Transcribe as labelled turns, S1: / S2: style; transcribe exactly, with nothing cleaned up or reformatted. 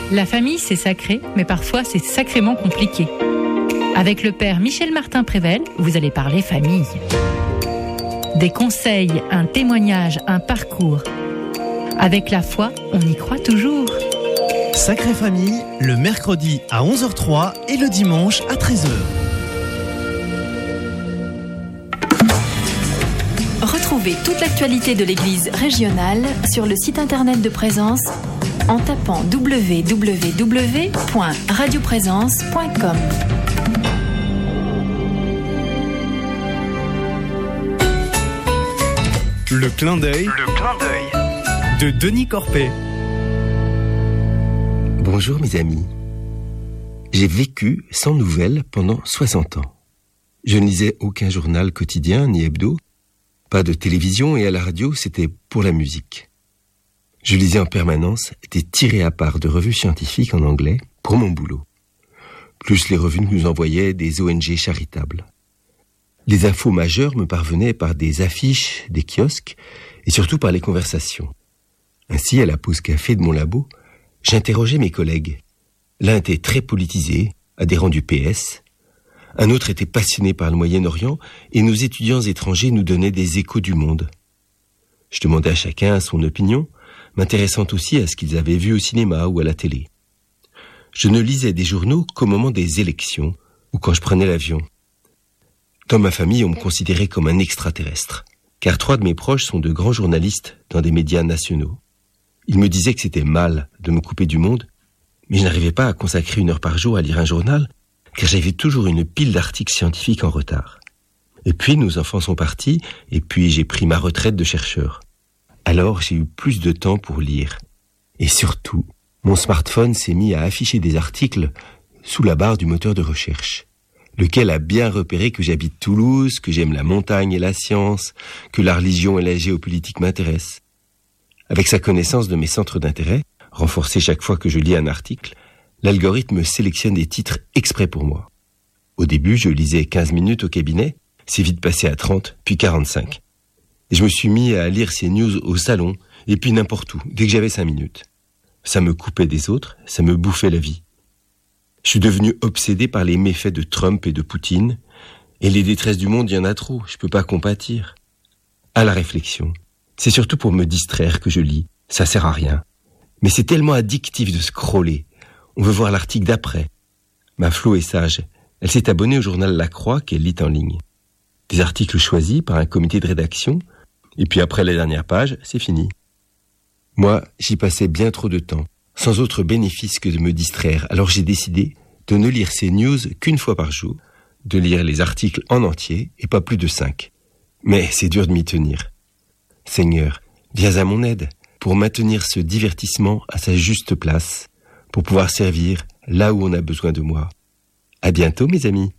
S1: La famille, c'est sacré, mais parfois c'est sacrément compliqué. Avec le père Michel Martin-Prével, vous allez parler famille. Des conseils, un témoignage, un parcours. Avec la foi, on y croit toujours.
S2: Sacrée Famille, le mercredi à onze heures zéro trois et le dimanche à treize heures.
S3: Retrouvez toute l'actualité de l'Église régionale sur le site internet de Présence en tapant w w w point radio présence point com.
S4: Le clin d'œil, le clin d'œil de Denis Corpet.
S5: Bonjour mes amis. J'ai vécu sans nouvelles pendant soixante ans. Je ne lisais aucun journal quotidien ni hebdo, pas de télévision et à la radio, c'était pour la musique. Je lisais en permanence des tirés à part de revues scientifiques en anglais pour mon boulot, plus les revues que nous envoyaient des O N G charitables. Les infos majeures me parvenaient par des affiches, des kiosques et surtout par les conversations. Ainsi, à la pause café de mon labo, j'interrogeais mes collègues. L'un était très politisé, adhérent du P S. Un autre était passionné par le Moyen-Orient et nos étudiants étrangers nous donnaient des échos du monde. Je demandais à chacun son opinion, m'intéressant aussi à ce qu'ils avaient vu au cinéma ou à la télé. Je ne lisais des journaux qu'au moment des élections ou quand je prenais l'avion. Dans ma famille, on me considérait comme un extraterrestre, car trois de mes proches sont de grands journalistes dans des médias nationaux. Ils me disaient que c'était mal de me couper du monde, mais je n'arrivais pas à consacrer une heure par jour à lire un journal, car j'avais toujours une pile d'articles scientifiques en retard. Et puis nos enfants sont partis, et puis j'ai pris ma retraite de chercheur. Alors j'ai eu plus de temps pour lire. Et surtout, mon smartphone s'est mis à afficher des articles sous la barre du moteur de recherche, lequel a bien repéré que j'habite Toulouse, que j'aime la montagne et la science, que la religion et la géopolitique m'intéressent. Avec sa connaissance de mes centres d'intérêt, renforcée chaque fois que je lis un article, l'algorithme sélectionne des titres exprès pour moi. Au début, je lisais quinze minutes au cabinet, c'est vite passé à trente, puis quarante-cinq. Et je me suis mis à lire ces news au salon, et puis n'importe où, dès que j'avais cinq minutes. Ça me coupait des autres, ça me bouffait la vie. Je suis devenu obsédé par les méfaits de Trump et de Poutine, et les détresses du monde, il y en a trop, je peux pas compatir. À la réflexion. C'est surtout pour me distraire que je lis, ça sert à rien. Mais c'est tellement addictif de scroller. On veut voir l'article d'après. Ma Flo est sage. Elle s'est abonnée au journal La Croix qu'elle lit en ligne. Des articles choisis par un comité de rédaction, et puis après la dernière page, c'est fini. Moi, j'y passais bien trop de temps, sans autre bénéfice que de me distraire. Alors j'ai décidé de ne lire ces news qu'une fois par jour, de lire les articles en entier et pas plus de cinq. Mais c'est dur de m'y tenir. Seigneur, viens à mon aide pour maintenir ce divertissement à sa juste place, pour pouvoir servir là où on a besoin de moi. À bientôt, mes amis.